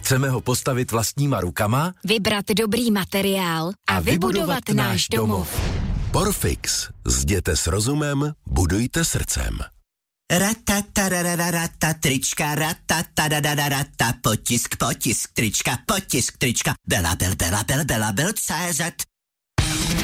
Chceme ho postavit vlastníma rukama, vybrat dobrý materiál a vybudovat náš domov. Porfix. Zděte s rozumem, budujte srdcem. Ratatarararata, trička, ratatarararata, potisk, trička, Bela Bel, CZ.